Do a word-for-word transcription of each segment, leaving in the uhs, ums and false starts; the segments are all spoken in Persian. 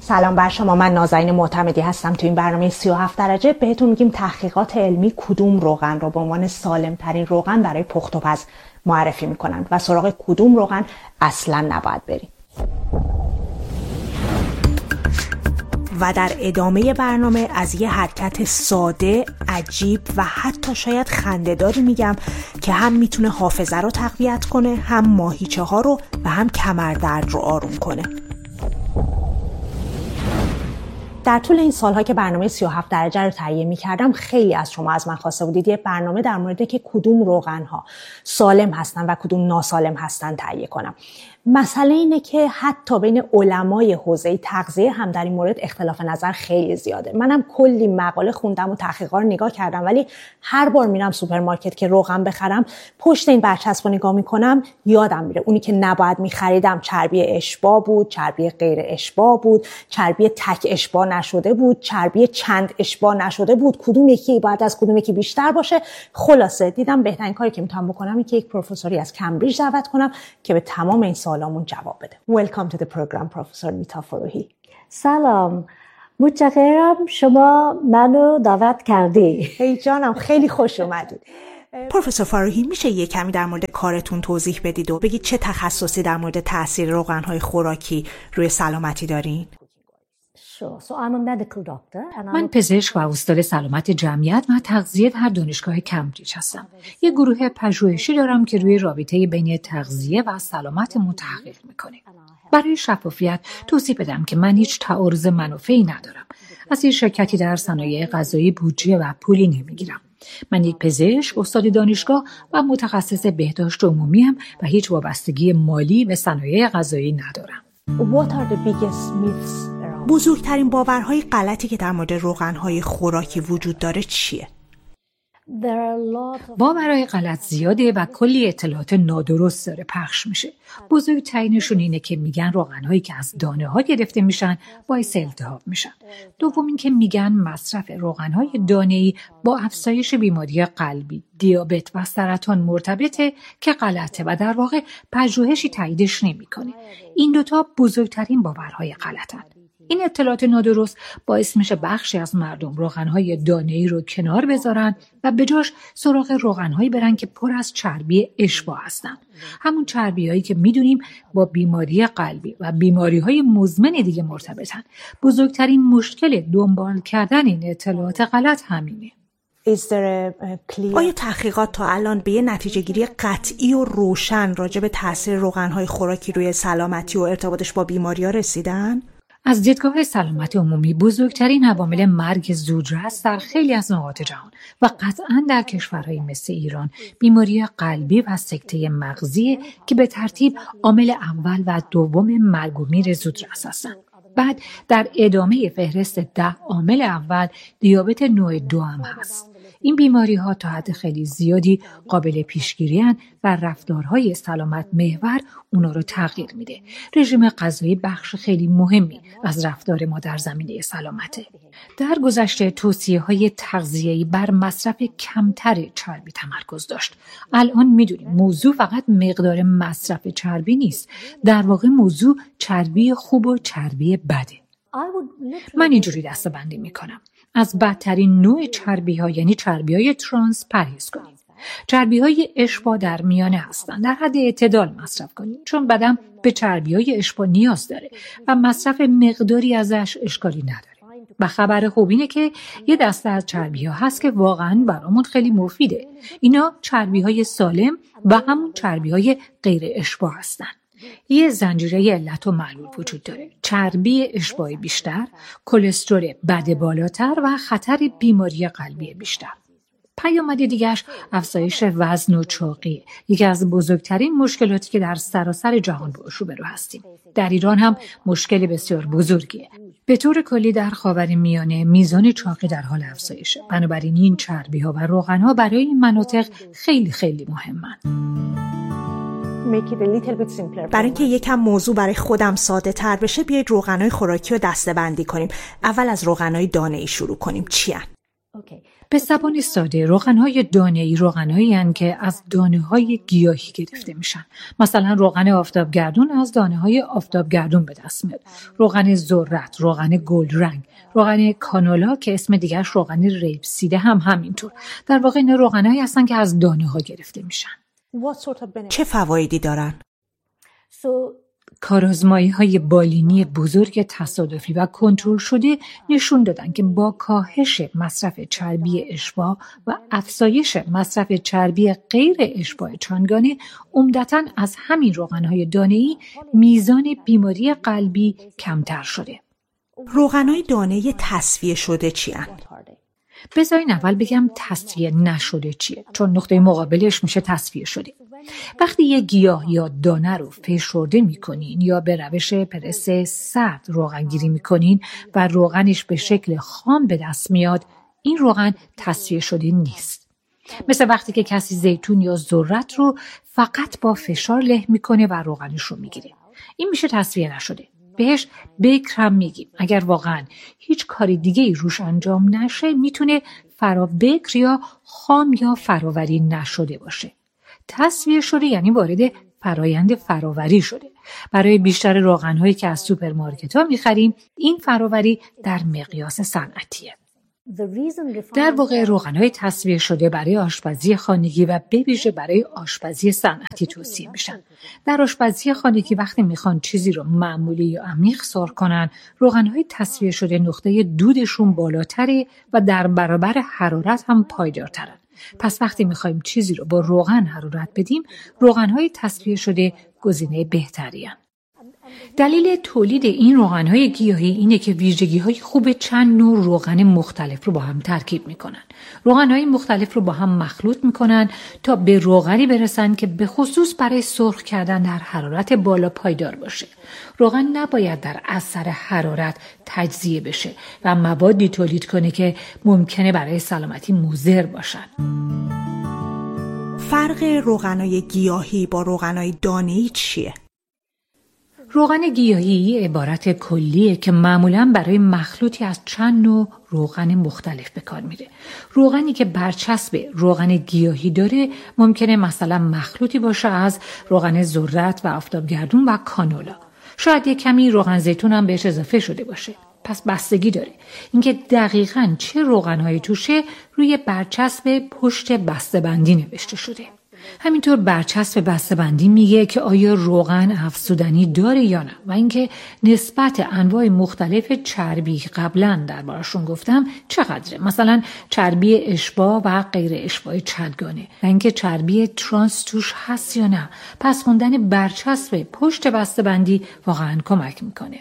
سلام بر شما، من نازنین معتمدی هستم. تو این برنامه سی و هفت درجه بهتون میگیم تحقیقات علمی کدوم روغن رو به عنوان سالم ترین روغن برای پخت و پز معرفی میکنن و سراغ کدوم روغن اصلا نباید بریم. و در ادامه برنامه از یه حرکت ساده، عجیب و حتی شاید خنده‌داری میگم که هم میتونه حافظه رو تقویت کنه، هم ماهیچه ها رو و هم کمردرد رو آروم کنه. در طول این سالها که برنامه سی و هفت درجه رو تهیه می‌کردم، خیلی از شما از من خواسته بودید یه برنامه در مورد که کدوم روغن‌ها سالم هستن و کدوم ناسالم هستن تهیه کنم. مسئله اینه که حتی بین علمای حوزه تغذیه هم در این مورد اختلاف نظر خیلی زیاده. منم کلی مقاله خوندم و تحقیقات رو نگاه کردم، ولی هر بار میرم سوپرمارکت که روغن بخرم، پشت این برچسب رو نگاه میکنم یادم میره اونی که نباید میخریدم چربی اشباع بود، چربی غیر اشباع بود، چربی تک اشباع نشده بود، چربی چند اشباع نشده بود، کدوم یکی باید از کدوم یکی بیشتر باشه. خلاصه دیدم بهترین کاری که میتونم بکنم اینه که یک پروفسوری از کمبریج دعوت کنم که به تمام این سوالامون جواب بده. Welcome to the program, پروفسور نیتا فروهی. سلام، متشکرم شما منو دعوت کردی. هی جانم، خیلی خوش اومدید. پروفسور فروهی، میشه یه کمی در مورد کارتون توضیح بدید و بگید چه تخصصی در مورد تاثیر روغن‌های خوراکی روی سلامتی دارین؟ من پزشک و استاد سلامت جمعیت و تغذیه در دانشگاه کمبریج هستم. یه گروه پژوهشی دارم که روی رابطه بین تغذیه و سلامتمون تحقیق میکنه. برای شفافیت توضیح بدم که من هیچ تعارض منافعی ندارم. از هیچ شرکتی در صنایع غذایی بودجه و پولی نمیگیرم. من یک پزشک، استاد دانشگاه و متخصص بهداشت عمومیم و هیچ وابستگی مالی به صنایع غذایی ندارم. What are the biggest myths? بزرگترین باورهای غلطی که در مورد روغن‌های خوراکی وجود داره چیه؟ باورهای غلط زیاده و کلی اطلاعات نادرست داره پخش میشه. بزرگترینشون اینه که میگن روغن‌هایی که از دانه‌ها گرفته میشن باعث التهاب میشن. دوم این که میگن مصرف روغن‌های دانه‌ای با افزایش بیماری قلبی، دیابت و سرطان مرتبطه که غلطه و در واقع پژوهشی تاییدش نمیکنه. این دوتا بزرگترین باورهای غلطن. این اطلاعات نادرست باعث میشه بخشی از مردم روغن‌های دانه‌ای رو کنار بذارن و به جاش سراغ روغن‌هایی برن که پر از چربی اشباع هستن. همون چربی‌هایی که میدونیم با بیماری قلبی و بیماری‌های مزمن دیگه مرتبطن. بزرگترین مشکل دنبال کردن این اطلاعات غلط همینه. آیا تحقیقات تا الان به یه نتیجه گیری قطعی و روشن راجع به تاثیر روغن‌های خوراکی روی سلامتی و ارتباطش با بیماری‌ها رسیدن؟ از دیدگاه سلامت عمومی بزرگترین عوامل مرگ زودرس در خیلی از نقاط جهان و قطعاً در کشورهای مثل ایران بیماری قلبی و سکته مغزی که به ترتیب عامل اول و دوم مرگ و میر زودرس هستند. بعد در ادامه فهرست ده عامل اول دیابت نوع دو هم هست. این بیماری ها تا حد خیلی زیادی قابل پیشگیری هستند و رفتارهای سلامت محور اونا رو تغییر میده. رژیم غذایی بخش خیلی مهمی از رفتار ما در زمینه سلامته. در گذشته توصیه های تغذیه‌ای بر مصرف کمتر چربی تمرکز داشت. الان میدونیم موضوع فقط مقدار مصرف چربی نیست. در واقع موضوع چربی خوب و چربی بده. من اینجوری دسته‌بندی میکنم. از بدترین نوع چربی ها یعنی چربی های ترانس پرهیز کنیم. چربی های اشباع در میانه هستن. در حد اعتدال مصرف کنیم چون بدن به چربی های اشباع نیاز داره و مصرف مقداری ازش اشکالی نداره. و خبر خوب اینه که یه دسته از چربی ها هست که واقعا برامون خیلی مفیده. اینا چربی های سالم و همون چربی های غیر اشباع هستن. یه زنجیره علت و معلول وجود داره. چربی اشباعی بیشتر، کلسترول بد بالاتر و خطر بیماری قلبی بیشتر. پیامد دیگه‌اش افزایش وزن و چاقی، یکی از بزرگترین مشکلاتی که در سراسر جهان باهاش روبرو هستیم. در ایران هم مشکل بسیار بزرگیه. به طور کلی در خاورمیانه میزان چاقی در حال افزایشه. بنابراین این چربی‌ها و روغن‌ها برای این مناطق خیلی خیلی مهمن. برای اینکه یکم موضوع برای خودم ساده تر بشه، بیایید روغن‌های خوراکی رو دسته بندی کنیم. اول از روغن‌های دانه‌ای شروع کنیم. چی هن؟ به زبان ساده روغن‌های دانه‌ای روغن‌هایی هستند که از دانه‌های گیاهی گرفته میشن. مثلا روغن آفتابگردون از دانه‌های آفتابگردون به دست میاد. روغن ذرت، روغن گلدرنگ، روغن کانولا که اسم دیگرش روغن ریپسیده هم همینطور. در واقع اینا روغن‌هایی هستن که از دانه‌ها گرفته میشن. چه فوایدی دارن؟ So کارآزمایی‌های بالینی بزرگ تصادفی و کنترل شده نشون دادن که با کاهش مصرف چربی اشباع و افزایش مصرف چربی غیر اشباع چندگانه، عمدتاً از همین روغن‌های دانه‌ای میزان بیماری قلبی کمتر شده. روغنای دانه تصفیه شده چی ان؟ بذارین اول بگم تصفیه نشده چیه، چون نقطه مقابلش میشه تصفیه شده. وقتی یه گیاه یا دانه رو فشرده میکنین یا به روش پرس سرد روغن گیری میکنین و روغنش به شکل خام به دست میاد، این روغن تصفیه شده نیست. مثل وقتی که کسی زیتون یا ذرت رو فقط با فشار له میکنه و روغنش رو میگیره. این میشه تصفیه نشده. بهش بیکر هم میگیم. اگر واقعا هیچ کاری دیگه ای روش انجام نشه میتونه فرا بیکر یا خام یا فراوری نشده باشه. تصفیه شده یعنی وارد فرایند فراوری شده. برای بیشتر روغن‌هایی که از سوپرمارکت‌ها می‌خریم این فراوری در مقیاس صنعتیه. در واقع روغن‌های تصفیه شده برای آشپزی خانگی و به ویژه برای آشپزی صنعتی توصیه میشن. در آشپزی خانگی وقتی میخوان چیزی رو معمولی یا عمیق سرخ کنن، روغن‌های تصفیه شده نقطه دودشون بالاتره و در برابر حرارت هم پایدارترن. پس وقتی میخوایم چیزی رو با روغن حرارت بدیم، روغن‌های تصفیه شده گزینه بهتری هستند. دلیل تولید این روغن‌های گیاهی اینه که ویژگی‌های خوب چند نوع روغن مختلف رو با هم ترکیب می‌کنن. روغن‌های مختلف رو با هم مخلوط می‌کنن تا به روغنی برسن که به خصوص برای سرخ کردن در حرارت بالا پایدار باشه. روغن نباید در اثر حرارت تجزیه بشه و موادی تولید کنه که ممکنه برای سلامتی مضر باشن. فرق روغن‌های گیاهی با روغن‌های دانه‌ای چیه؟ روغن گیاهی عبارت کلیه که معمولاً برای مخلوطی از چند نوع روغن مختلف به کار میره. روغنی که برچسب روغن گیاهی داره ممکنه مثلا مخلوطی باشه از روغن ذرت و آفتابگردون و کانولا. شاید یک کمی روغن زیتون هم بهش اضافه شده باشه. پس بستگی داره اینکه دقیقاً چه روغن‌هایی توشه روی برچسب پشت بسته‌بندی نوشته شده. همینطور برچسب بسته‌بندی میگه که آیا روغن افزودنی داره یا نه و اینکه نسبت انواع مختلف چربی قبلا دربارشون گفتم چقدره. مثلا چربی اشباع و غیر اشباع چندگانه و اینکه چربی ترانس توش هست یا نه. پس خوندن برچسب پشت بسته‌بندی واقعا کمک میکنه.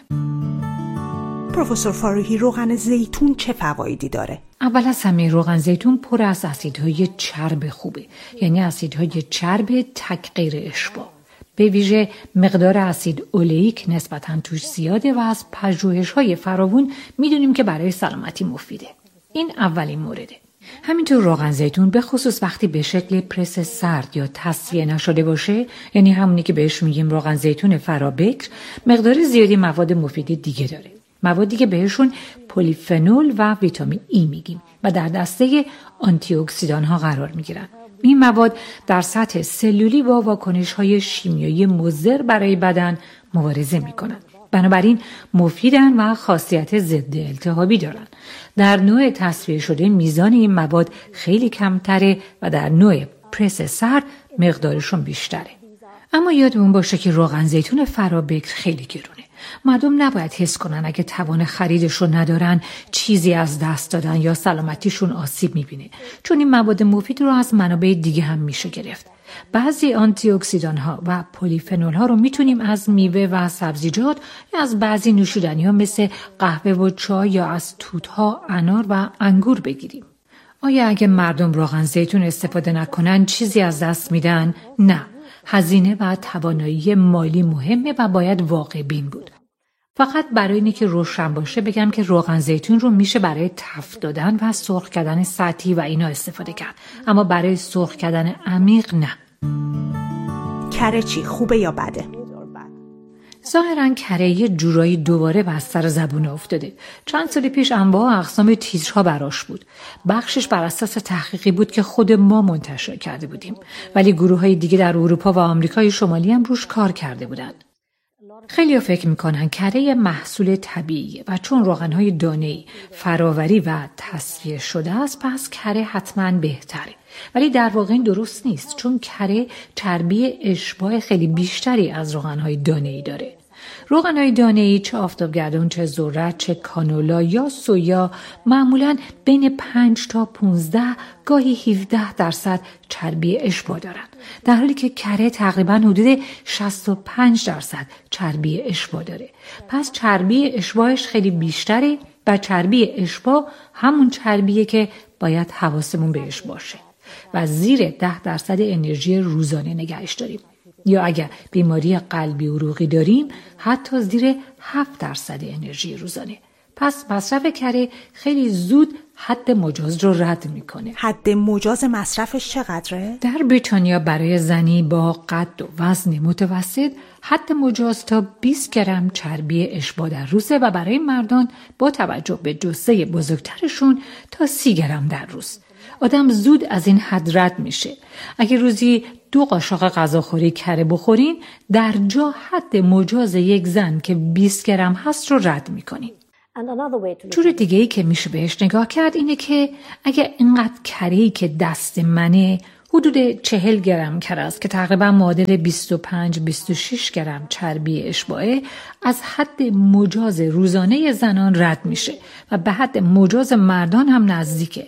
پروفسور فاروقی، روغن زیتون چه فوایدی داره؟ اول از همه روغن زیتون پر از اسیدهای چرب خوبه، یعنی اسیدهای چرب تک غیر اشباع. به ویژه مقدار اسید اولیک نسبتاً توش زیاده و از پژوهش‌های فراوون میدونیم که برای سلامتی مفیده. این اولین مورده. همینطور روغن زیتون به خصوص وقتی به شکل پرس سرد یا تصفیه نشده باشه، یعنی همونی که بهش میگیم روغن زیتون فرابکر، مقدار زیادی مواد مفید دیگه داره. موادی که بهشون پلیفنول و ویتامین ای میگیم و در دسته آنتی اکسیدان ها قرار میگیرن. این مواد در سطح سلولی با واکنش های شیمیایی مضر برای بدن مبارزه میکنن. بنابراین مفیدن و خاصیت ضد التهابی دارن. در نوع تصفیه شده میزان این مواد خیلی کمتره و در نوع پرس سرد مقدارشون بیشتره. اما یادمون باشه که روغن زیتون فرابکر خیلی گرونه. مردم نباید حس کنن اگه توان خریدشون ندارن چیزی از دست دادن یا سلامتیشون آسیب میبینه، چون این مواد مفید رو از منابع دیگه هم میشه گرفت. بعضی آنتی اکسیدان ها و پلیفنول ها رو میتونیم از میوه و سبزیجات یا از بعضی نوشیدنی ها مثل قهوه و چای یا از توت ها، انار و انگور بگیریم. آیا اگه مردم روغن زیتون استفاده نکنن چیزی از دست میدن؟ نه. هزینه و توانایی مالی مهمه و باید واقع بین بود. فقط برای اینکه که روشن باشه بگم که روغن زیتون رو میشه برای تفت دادن و سرخ کردن سطحی و اینا استفاده کرد، اما برای سرخ کردن عمیق نه. کره چی؟ خوبه یا بده؟ ظاهراً کره یه جورایی دوباره بستر زبون افتاده. چند سال پیش انواع اقسام تیترها براش بود. بخشش بر اساس تحقیقی بود که خود ما منتشر کرده بودیم، ولی گروه‌های دیگه در اروپا و آمریکای شمالی هم روش کار کرده بودند. خیلی‌ها فکر می‌کنن کره محصول طبیعیه و چون روغن‌های دانه‌ای فراوری و تصفیه شده است، پس کره حتماً بهتره. ولی در واقع این درست نیست، چون کره چربی اشباع خیلی بیشتری از روغن‌های دانه‌ای داره. روغن‌های دانه‌ای چه آفتابگردون، چه ذرت، چه کانولا یا سویا معمولاً بین پنج تا پانزده گاهی هفده درصد چربی اشباع دارند، در حالی که کره تقریباً حدود شصت و پنج درصد چربی اشباع داره. پس چربی اشباعش خیلی بیشتره و چربی اشباع همون چربیه که باید حواسمون بهش باشه و زیر ده درصد انرژی روزانه نگهش داریم. یا اگر بیماری قلبی عروقی داریم حتی زیر هفت درصد انرژی روزانه. پس مصرف کره خیلی زود حد مجاز رو رد میکنه. حد مجاز مصرفش چقدره؟ در بریتانیا برای زنی با قد و وزن متوسط حد مجاز تا بیست گرم چربی اشباع در روزه و برای مردان با توجه به جثه بزرگترشون تا سی گرم در روز. آدم زود از این حد رد میشه. اگه روزی دو قاشق غذاخوری کره بخورین، در جا حد مجاز یک زن که بیست گرم هست رو رد میکنین. جور دیگه‌ای که میشه بهش نگاه کرد اینه که اگه اینقدر کره‌ای که دست منه حدود چهل گرم کره است که تقریبا معادل بیست و پنج تا بیست و شش گرم چربی اشباعه، از حد مجاز روزانه زنان رد میشه و به حد مجاز مردان هم نزدیکه.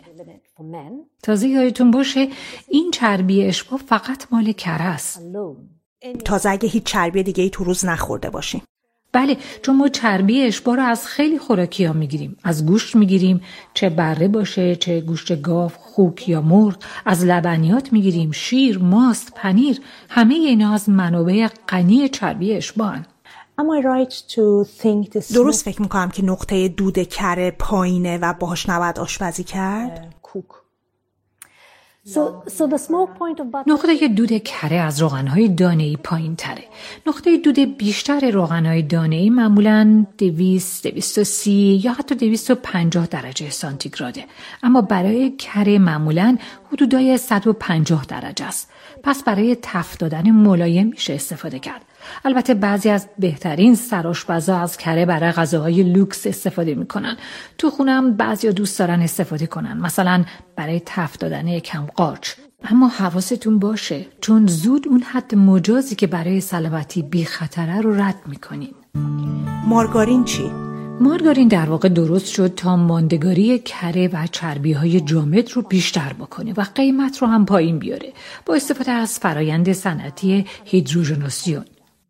تازه یادتون باشه این چربی اشباع فقط مال کره است. تازه اگه هیچ چربی دیگه‌ای تو روز نخورده باشیم. بله، چون ما چربی اشباع رو از خیلی خوراکی ها میگیریم. از گوشت میگیریم، چه بره باشه، چه گوشت گاو، خوک یا مرغ. از لبنیات میگیریم، شیر، ماست، پنیر. همه اینا از منابع غنی چربی اشباعن. درست فکر میکنم که نقطه دود کره پایینه و باهاش نباید آشپزی کرد؟ So, so the smoke point of butter... نقطه دود کره از روغن‌های دانه‌ای پایین تره. نقطه دود بیشتر روغن‌های دانه‌ای معمولاً دویست، دویست و سی یا حتی دویست و پنجاه درجه سانتیگراده. اما برای کره معمولاً حدودای صد و پنجاه درجه است. پس برای تفت دادن ملایم میشه استفاده کرد. البته بعضی از بهترین سرآشپزا از کره برای غذاهای لوکس استفاده میکنن. تو خونم بعضیا دوست دارن استفاده کنن، مثلا برای تفت دادن کم قارچ. اما حواستون باشه، چون زود اون حد مجازی که برای سلامتی بی خطره رو رد میکنین. مارگارین چی؟ مارگارین در واقع درست شد تا ماندگاری کره و چربی‌های جامد رو بیشتر بکنه و قیمت رو هم پایین بیاره با استفاده از فرایند صنعتی هیدروژناسیون.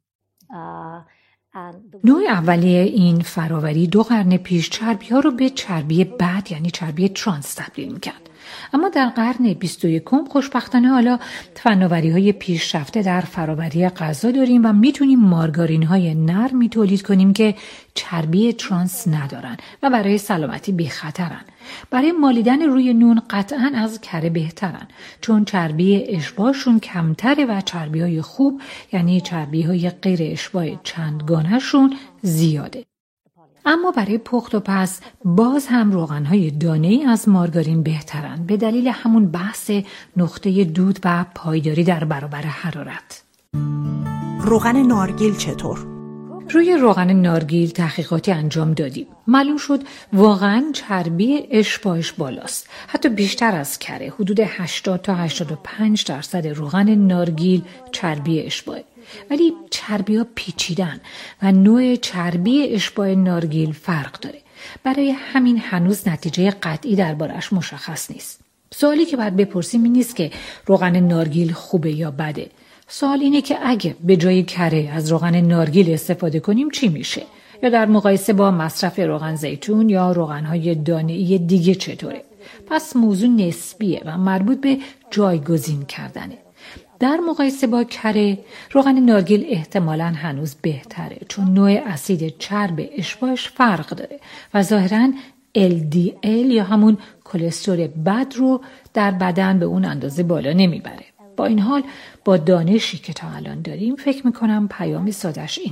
نوع اولیه این فراوری دو قرن پیش چربی‌ها رو به چربی بد یعنی چربی ترانس تبدیل می‌کرد. اما در قرن بیست و یکم خوشبختانه حالا فناوری‌های پیشرفته در فراوری غذا داریم و میتونیم مارگارین‌های نرمی تولید کنیم که چربی ترانس ندارن و برای سلامتی بی خطرن. برای مالیدن روی نون قطعاً از کره بهترن، چون چربی اشباعشون کمتره و چربی‌های خوب یعنی چربی‌های غیر اشباع چندگانه‌شون زیاده. اما برای پخت و پز باز هم روغن‌های دانه‌ای از مارگارین بهترن به دلیل همون بحث نقطه دود و پایداری در برابر حرارت. روغن نارگیل چطور؟ روی روغن نارگیل تحقیقاتی انجام دادیم. معلوم شد واقعاً چربی اشباعش بالاست. حتی بیشتر از کره، حدود هشتاد تا هشتاد و پنج درصد روغن نارگیل چربی اشباعه. ولی چربی ها پیچیدن و نوع چربی اشباع نارگیل فرق داره. برای همین هنوز نتیجه قطعی دربارش مشخص نیست. سوالی که باید بپرسیم این نیست که روغن نارگیل خوبه یا بده. سوال اینه که اگه به جای کره از روغن نارگیل استفاده کنیم چی میشه؟ یا در مقایسه با مصرف روغن زیتون یا روغن‌های دانه‌ای دیگه چطوره؟ پس موضوع نسبیه و مربوط به جایگزین کردنه. در مقایسه با کره، روغن نارگیل احتمالاً هنوز بهتره، چون نوع اسید چرب اشباعش فرق داره و ظاهراً ال دی ال یا همون کلسترول بد رو در بدن به اون اندازه بالا نمیبره. با این حال با دانشی که تا الان داریم فکر میکنم پیام سادش اینه.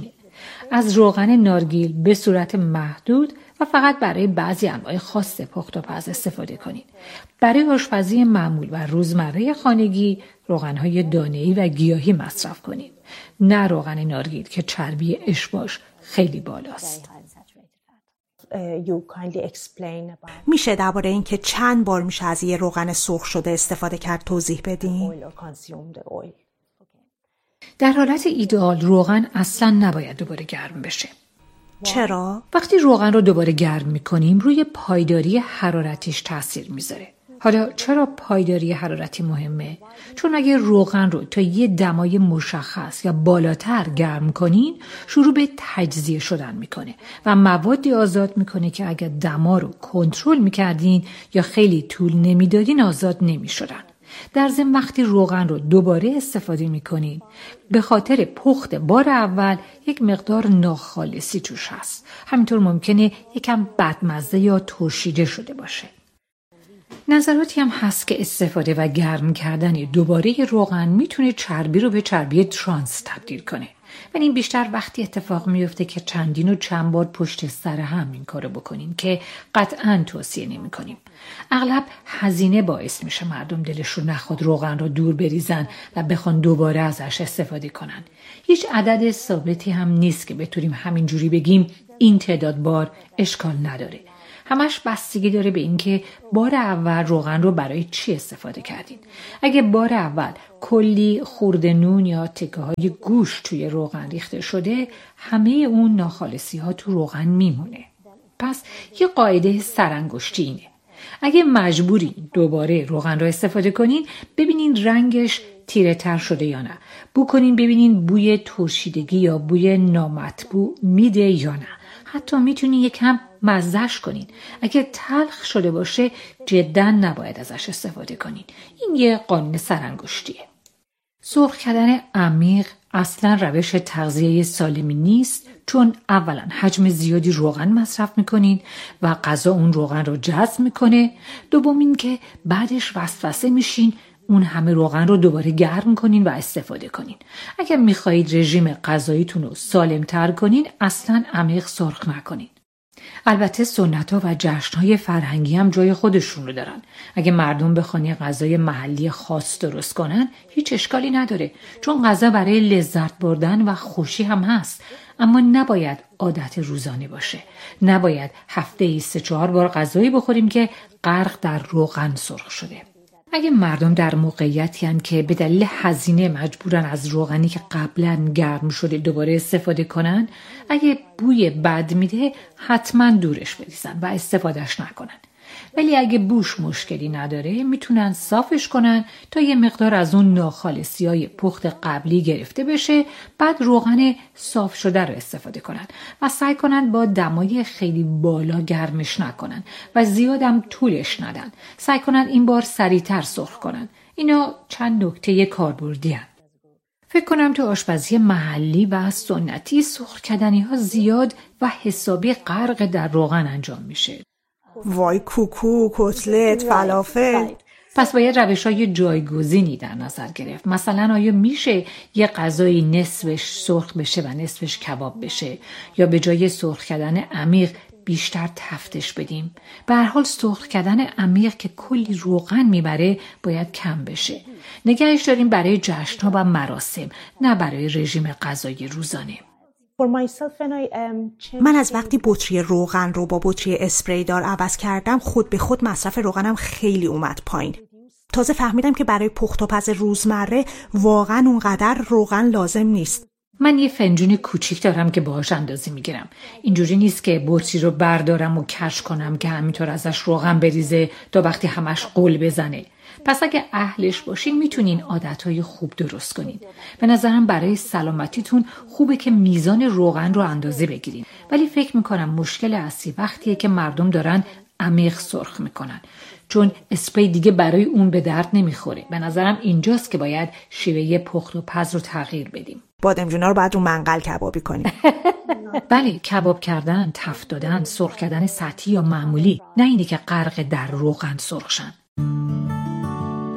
از روغن نارگیل به صورت محدود و فقط برای بعضی انواع خاص پخت و پز استفاده کنید. برای آشپزی معمول و روزمره خانگی روغن‌های دانه‌ای و گیاهی مصرف کنید. نه روغن نارگیل که چربی اشباش خیلی بالاست. میشه درباره این که چند بار میشه از یه روغن سرخ شده استفاده کرد توضیح بدین؟ در حالت ایدئال روغن اصلا نباید دوباره گرم بشه. چرا؟ وقتی روغن رو دوباره گرم میکنیم روی پایداری حرارتیش تاثیر میذاره. حالا چرا پایداری حرارتی مهمه؟ چون اگه روغن رو تا یه دمای مشخص یا بالاتر گرم کنین شروع به تجزیه شدن میکنه و موادی آزاد میکنه که اگه دما رو کنترل میکردین یا خیلی طول نمیدادین آزاد نمیشدن. در ضمن وقتی روغن رو دوباره استفاده میکنین به خاطر پخت بار اول یک مقدار ناخالصی توش هست. همینطور ممکنه یکم بدمزه یا ترشیده شده باشه. نظراتی هم هست که استفاده و گرم کردن دوباره روغن میتونه چربی رو به چربی ترانس تبدیل کنه. ولی این بیشتر وقتی اتفاق میفته که چندین و چند بار پشت سر هم این کارو بکنین که قطعاً توصیه نمی کنیم. اغلب هزینه باعث میشه مردم دلشون نخواد روغن رو دور بریزن و بخوان دوباره ازش استفاده کنن. هیچ عدد ثابتی هم نیست که بتونیم همینجوری بگیم این تعداد بار اشکال نداره. همش بستگی داره به اینکه بار اول روغن رو برای چی استفاده کردین. اگه بار اول کلی خورده نون یا تکه های گوشت توی روغن ریخته شده همه اون ناخالصی ها تو روغن میمونه. پس یه قاعده سرانگشتی اینه. اگه مجبورین دوباره روغن رو استفاده کنین ببینین رنگش تیره تر شده یا نه. بو کنین ببینین بوی ترشیدگی یا بوی نامطبوع میده یا نه. حتی میتونین یکم مزهش کنین. اگه تلخ شده باشه جدا نباید ازش استفاده کنین. این یه قانون سرانگشتیه. سرخ کردن عمیق اصلا روش تغذیه سالمی نیست، چون اولا حجم زیادی روغن مصرف میکنین و غذا اون روغن رو جذب میکنه. دوم این که بعدش وسوسه میشین اون همه روغن رو دوباره گرم کنین و استفاده کنین. اگر میخواهید رژیم غذاییتون رو سالمتر کنین اصلا عمیق سرخ نکنین. البته سنت‌ها و جشن‌های فرهنگی هم جای خودشون رو دارن. اگه مردم بخوان یه غذای محلی خاص درست کنن هیچ اشکالی نداره، چون غذا برای لذت بردن و خوشی هم هست. اما نباید عادت روزانه باشه. نباید هفته‌ای سه چهار بار غذایی بخوریم که غرق در روغن سرخ شده. اگه مردم در موقعیتی هستند که به دلیل هزینه مجبورن از روغنی که قبلا گرم شده دوباره استفاده کنن، اگه بوی بد میده حتما دورش بریزن و استفادهش نکنن. ولی اگه بوش مشکلی نداره میتونن صافش کنن تا یه مقدار از اون ناخالصی‌های پخت قبلی گرفته بشه، بعد روغن صاف شده رو استفاده کنن و سعی کنن با دمای خیلی بالا گرمش نکنن و زیادم طولش ندن. سعی کنن این بار سریعتر سرخ کنن. اینا چند نکته کاربردی هستند. فکر کنم تو آشپزی محلی و سنتی سرخ کردنی ها زیاد و حسابی غرق در روغن انجام میشه. وای کوکو، کتلت، فلافل. پس باید روش‌های جایگزینی در نظر گرفت. مثلا آیا میشه یه غذایی نصفش سرخ بشه و نصفش کباب بشه، یا به جای سرخ کردن عمیق بیشتر تفتش بدیم؟ به هر حال سرخ کردن عمیق که کلی روغن میبره باید کم بشه. نگهش داریم برای جشن‌ها و مراسم، نه برای رژیم غذایی روزانه. من از وقتی بطری روغن رو با بطری اسپری دار عوض کردم خود به خود مصرف روغنم خیلی اومد پایین. تازه فهمیدم که برای پخت و پز روزمره واقعا اونقدر روغن لازم نیست. من یه فنجون کوچیک دارم که باهاش اندازی میگیرم. اینجوری نیست که بطری رو بردارم و کش کنم که همینطور ازش روغن بریزه تا وقتی همش قل بزنه. پس اگه اهلش باشین میتونین عادتهای خوب درست کنین. به نظرم برای سلامتیتون خوبه که میزان روغن رو اندازه بگیرین. ولی فکر میکنم مشکل اصلی وقتیه که مردم دارن عمیق سرخ میکنن، چون اسپری دیگه برای اون به درد نمیخوره. به نظرم اینجاست که باید شیوه پخت و پز رو تغییر بدیم. بادمجونا رو باید رو منقل کبابی کنیم. بله، کباب کردن، تفت دادن، سرخ کردن سطحی یا معمولی، نه اینه که غرق در روغن سرخ شن.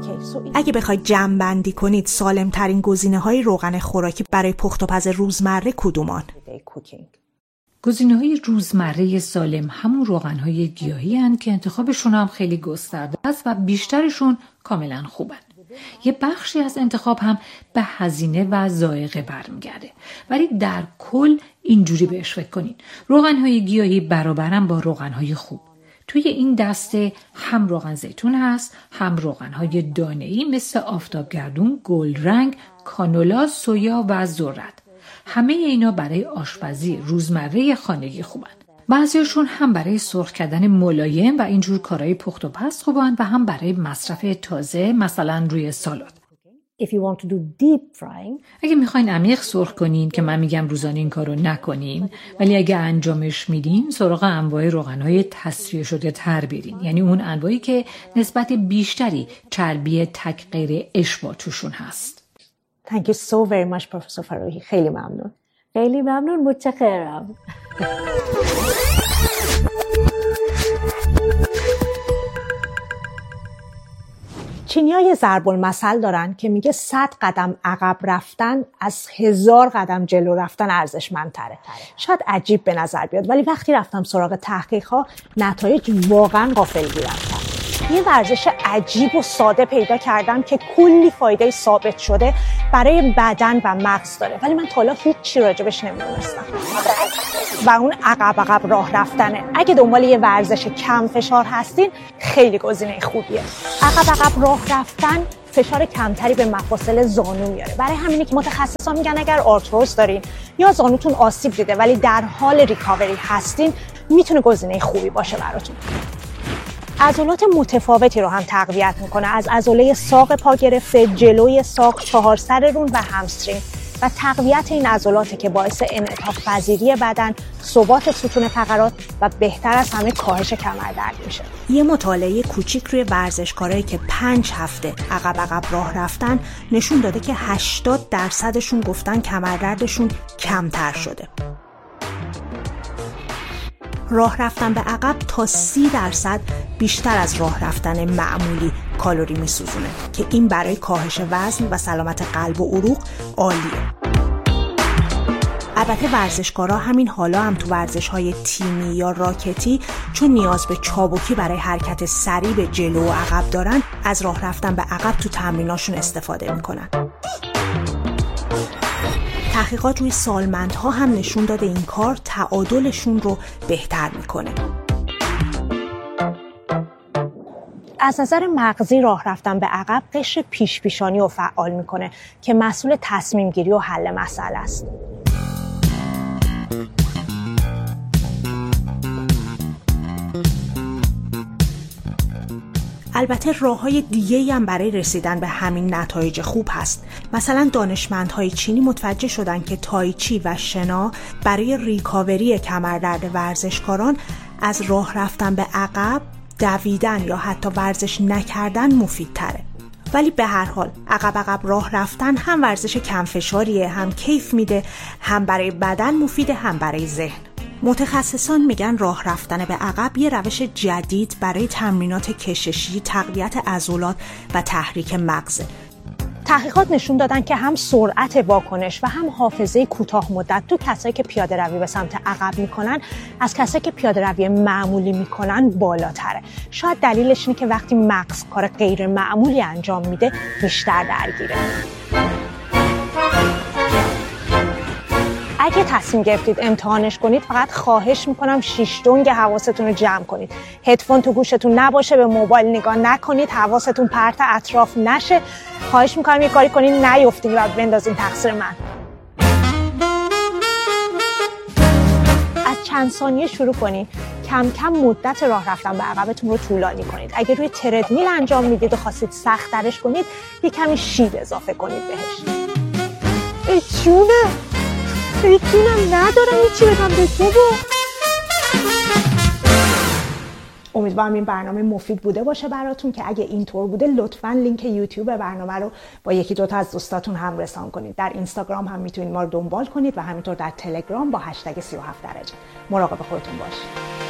اگه بخواید جمع‌بندی کنید سالم ترین گزینه‌های روغن خوراکی برای پخت و پز روزمره کدومان؟ گزینه‌های روزمره سالم همون روغن‌های گیاهی هستند که انتخابشون هم خیلی گسترده است و بیشترشون کاملا خوبن. یه بخشی از انتخاب هم به هزینه و ذائقه برمیگرده، ولی در کل اینجوری بهش فکر کنین: روغن‌های گیاهی برابرن با روغن‌های خوب. توی این دسته هم روغن زیتون هست، هم روغن‌های دانه‌ای مثل آفتابگردون، گلدرنگ، کانولا، سویا و ذرت. همه اینا برای آشپزی روزمره خانگی خوبن. بعضیشون هم برای سرخ کردن ملایم و اینجور کارهای پخت و پز خوبن و هم برای مصرف تازه، مثلا روی سالاد. If you want to do deep frying, اگه میخواین عمیق سرخ کنین، که من میگم روزانه این کارو نکنین، ولی اگه انجامش میدین سراغ انواع روغن‌های تصفیه شده تر برین، یعنی اون انواعی که نسبت بیشتری چربی تک غیر اشباع توشون هست. Thank you so very much پروفسور فراحی. خیلی ممنون. خیلی ممنون. متشکرم. چینی‌ها یه ضرب المثل دارن که میگه صد قدم عقب رفتن از هزار قدم جلو رفتن ارزشمندتره. شاید عجیب به نظر بیاد، ولی وقتی رفتم سراغ تحقیق‌ها نتایج واقعاً غافلگیرم کرد. یه ورزش عجیب و ساده پیدا کردم که کلی فایده ثابت شده برای بدن و مغز داره، ولی من تا حالا هیچی راجبش نمی‌دونستم. و اون عقب عقب راه رفتنه. اگه دنبال یه ورزش کم فشار هستین خیلی گزینه خوبیه. عقب عقب راه رفتن فشار کمتری به مفاصل زانو میاره. برای همینه که متخصصا میگن اگر آرتروز دارین یا زانوتون آسیب دیده ولی در حال ریکاوری هستین میتونه گزینه خوبی باشه براتون. عضلات متفاوتی رو هم تقویت میکنه، از عضله ساق پا گرفته، جلوی ساق، چهار سر رون و همسترینگ. و تقویت این عضلات که باعث انعطاف پذیری بدن، ثبات ستون فقرات و بهتر از همه کاهش کمردرد میشه. یه مطالعه کوچیک روی ورزشکارایی که پنج هفته عقب عقب راه رفتن نشون داده که هشتاد درصدشون گفتن کمردردشون کمتر شده. راه رفتن به عقب تا سی درصد بیشتر از راه رفتن معمولی کالری میسوزونه که این برای کاهش وزن و سلامت قلب و عروق عالیه. البته ورزشکارا همین حالا هم تو ورزش‌های تیمی یا راکتی چون نیاز به چابکی برای حرکت سریع به جلو و عقب دارن، از راه رفتن به عقب تو تمریناشون استفاده میکنن. تحقیقات روی سالمندها هم نشون داده این کار تعادلشون رو بهتر میکنه. از نظر مغزی راه رفتن به عقب قشر پیش پیشانی رو فعال میکنه که مسئول تصمیم گیری و حل مسئله است. البته راه‌های دیگه‌ای هم برای رسیدن به همین نتایج خوب هست. مثلا دانشمندهای چینی متوجه شدن که تایچی و شنا برای ریکاوری کمردرد ورزشکاران از راه رفتن به عقب، دویدن یا حتی ورزش نکردن مفیدتره. ولی به هر حال عقب عقب راه رفتن هم ورزش کم فشاریه، هم کیف میده، هم برای بدن مفیده، هم برای ذهن. متخصصان میگن راه رفتن به عقب یه روش جدید برای تمرینات کششی، تقویت عضلات و تحریک مغزه. تحقیقات نشون دادن که هم سرعت واکنش و هم حافظه کوتاه مدت تو کسایی که پیاده روی به سمت عقب میکنن از کسایی که پیاده روی معمولی میکنن بالاتره. شاید دلیلش اینه که وقتی مغز کار غیر معمولی انجام میده بیشتر درگیره. اگه تصمیم گرفتید امتحانش کنید، فقط خواهش میکنم شیش دنگ حواستون رو جمع کنید. هدفون تو گوشتون نباشه، به موبایل نگاه نکنید، حواستون پرت اطراف نشه. خواهش میکنم یه کاری کنید نیفتین و بندازین تقصیر من. از چند ثانیه شروع کنید، کم کم مدت راه رفتن به عقبتون رو طولانی کنید. اگه روی تردمیل انجام میدید و خواستید سخت‌ترش کنید، یه کمی شیب اضافه کنید بهش. ای جونه فکرینم ندارم یه چی بگم به تو. امیدوارم این برنامه مفید بوده باشه براتون، که اگه اینطور بوده لطفاً لینک یوتیوب برنامه رو با یکی دوتا از دوستاتون هم رسان کنید. در اینستاگرام هم میتونید ما رو دنبال کنید و همینطور در تلگرام با هشتگ سی و هفت درجه. مراقب خودتون باشید.